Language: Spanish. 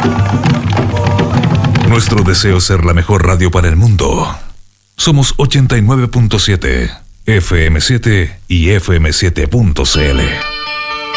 Nuestro deseo es ser la mejor radio para el mundo. Somos 89.7, FM7 y FM7.cl.